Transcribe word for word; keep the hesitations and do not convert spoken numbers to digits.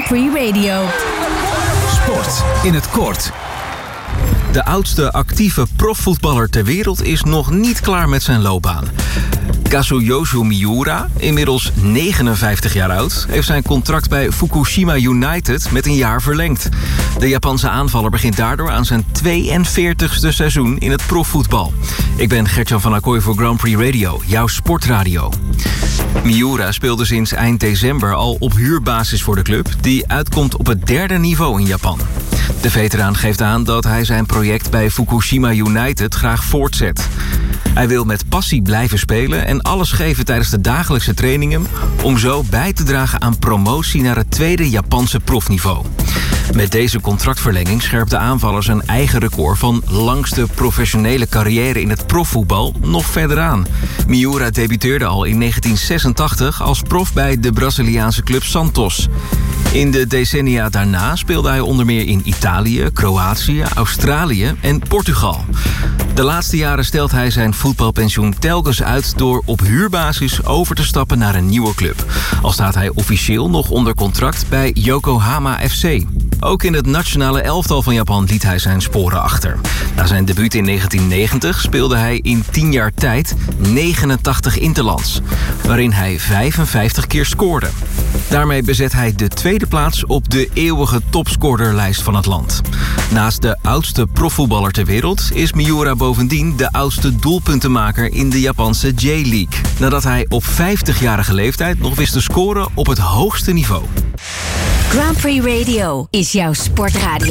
Free Radio. Sport in het kort. De oudste actieve profvoetballer ter wereld is nog niet klaar met zijn loopbaan. Kazuyoshi Miura, inmiddels negenenvijftig jaar oud, heeft zijn contract bij Fukushima United met een jaar verlengd. De Japanse aanvaller begint daardoor aan zijn tweeënveertigste seizoen in het profvoetbal. Ik ben Gertjan van Akkoy voor Grand Prix Radio, jouw sportradio. Miura speelde sinds eind december al op huurbasis voor de club, die uitkomt op het derde niveau in Japan. De veteraan geeft aan dat hij zijn project bij Fukushima United graag voortzet. Hij wil met passie blijven spelen en alles geven tijdens de dagelijkse trainingen om zo bij te dragen aan promotie naar het tweede Japanse profniveau. Met deze contractverlenging scherpt de aanvaller zijn eigen record van langste professionele carrière in het profvoetbal nog verder aan. Miura debuteerde al in negentien zesentachtig als prof bij de Braziliaanse club Santos. In de decennia daarna speelde hij onder meer in Italië, Kroatië, Australië en Portugal. De laatste jaren stelt hij zijn voetbalpensioen telkens uit door op huurbasis over te stappen naar een nieuwe club. Al staat hij officieel nog onder contract bij Yokohama F C. Ook in het nationale elftal van Japan liet hij zijn sporen achter. Na zijn debuut in negentien negentig speelde hij in tien jaar tijd negenentachtig interlands, waarin hij vijfenvijftig keer scoorde. Daarmee bezet hij de tweede plaats op de eeuwige topscorerlijst van het land. Naast de oudste profvoetballer ter wereld is Miura bovendien de oudste doelpuntenmaker in de Japanse J-League. Nadat hij op vijftigjarige leeftijd nog wist te scoren op het hoogste niveau. Grand Prix Radio is jouw sportradio.